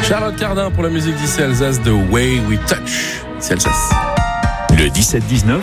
Charlotte Cardin pour la musique d'ici Alsace, The Way We Touch. Ici Alsace. Le 17-19.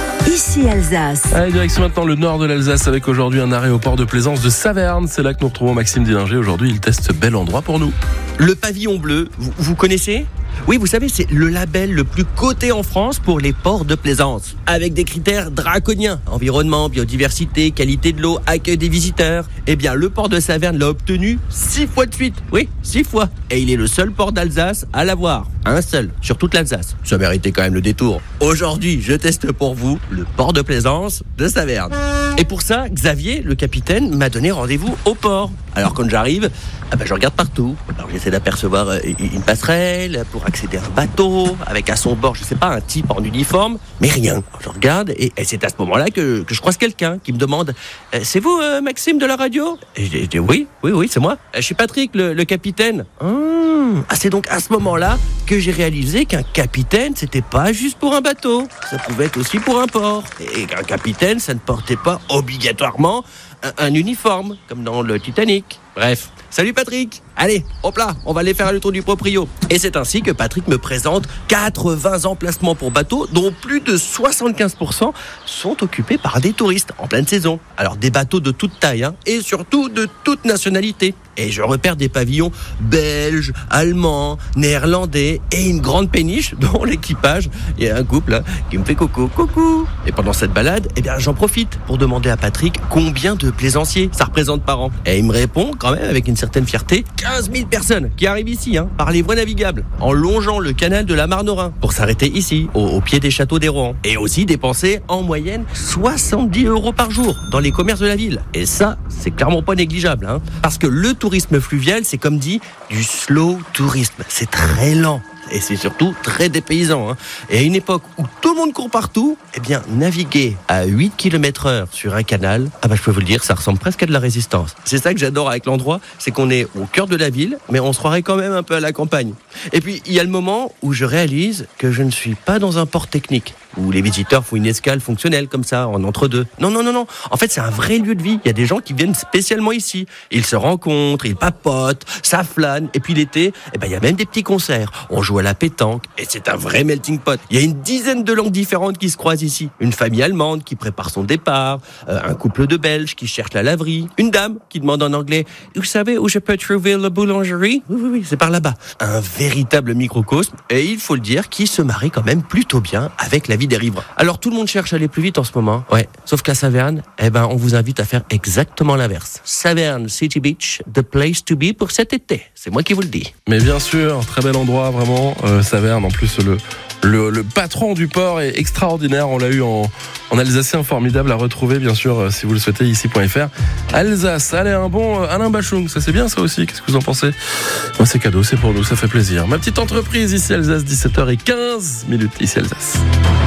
Ici Alsace. Allez, direction maintenant le nord de l'Alsace avec aujourd'hui un arrêt au port de plaisance de Saverne. C'est là que nous retrouvons Maxime Dillinger. Aujourd'hui, il teste bel endroit pour nous. Le pavillon bleu, vous connaissez ? Oui, vous savez, c'est le label le plus coté en France pour les ports de plaisance. Avec des critères draconiens. Environnement, biodiversité, qualité de l'eau, accueil des visiteurs. Eh bien, le port de Saverne l'a obtenu 6 fois de suite. Oui, 6 fois. Et il est le seul port d'Alsace à l'avoir. Un seul, sur toute l'Alsace. Ça méritait quand même le détour. Aujourd'hui, je teste pour vous le port de plaisance de Saverne. Et pour ça, Xavier, le capitaine, m'a donné rendez-vous au port. Alors quand j'arrive, je regarde partout. Alors, j'essaie d'apercevoir une passerelle pour accéder à un bateau, avec à son bord, je sais pas, un type en uniforme, mais rien. Alors, je regarde et c'est à ce moment-là que je croise quelqu'un qui me demande « C'est vous, Maxime de la radio ?» Et je dis « Oui, c'est moi. Je suis Patrick, le capitaine. » C'est donc à ce moment-là que j'ai réalisé qu'un capitaine, c'était pas juste pour un bateau. Ça pouvait être aussi pour un port. Et qu'un capitaine, ça ne portait pas obligatoirement un uniforme, comme dans le Titanic. Bref. Salut Patrick. Allez, hop là, on va aller faire le tour du proprio. Et c'est ainsi que Patrick me présente 80 emplacements pour bateaux, dont plus de 75% sont occupés par des touristes en pleine saison. Alors des bateaux de toute taille, et surtout de toute nationalité. Et je repère des pavillons belges, allemands, néerlandais et une grande péniche dont l'équipage, il y a un couple là, qui me fait coucou. Et pendant cette balade, j'en profite pour demander à Patrick combien de plaisanciers ça représente par an. Et il me répond quand même avec une certaine fierté, 15 000 personnes qui arrivent ici par les voies navigables, en longeant le canal de la Marne-Rhin pour s'arrêter ici, au pied des châteaux des Rohan. Et aussi dépenser en moyenne 70 € par jour dans les commerces de la ville. Et ça, c'est clairement pas négligeable. Parce que le tourisme fluvial, c'est comme dit, du slow tourisme. C'est très lent. Et c'est surtout très dépaysant. Et à une époque où tout le monde court partout, naviguer à 8 km/h sur un canal, je peux vous le dire, ça ressemble presque à de la résistance. C'est ça que j'adore avec l'endroit, c'est qu'on est au cœur de la ville, mais on se croirait quand même un peu à la campagne. Et puis, il y a le moment où je réalise que je ne suis pas dans un port technique, où les visiteurs font une escale fonctionnelle comme ça, en entre-deux. Non. En fait, c'est un vrai lieu de vie. Il y a des gens qui viennent spécialement ici. Ils se rencontrent, ils papotent, ça flâne. Et puis l'été, il y a même des petits concerts. On joue à la pétanque et c'est un vrai melting pot. Il y a une dizaine de langues différentes qui se croisent ici. Une famille allemande qui prépare son départ, un couple de Belges qui cherche la laverie, une dame qui demande en anglais « Vous savez où je peux trouver la boulangerie ?» Oui, c'est par là-bas. Un véritable microcosme et il faut le dire, qui se marie quand même plutôt bien avec la vie des riverains. Alors tout le monde cherche à aller plus vite en ce moment. Ouais, sauf qu'à Saverne, on vous invite à faire exactement l'inverse. Saverne City Beach, the place to be pour cet été. C'est moi qui vous le dis. Mais bien sûr, très bel endroit, vraiment. Saverne, en plus, le patron du port est extraordinaire. On l'a eu en alsacien, formidable à retrouver, bien sûr, si vous le souhaitez, ici.fr. Alsace, allez, un bon Alain Bachung, ça c'est bien ça aussi. Qu'est-ce que vous en pensez ? Moi, c'est cadeau, c'est pour nous, ça fait plaisir. Ma petite entreprise, ici Alsace, 17h15, ici Alsace.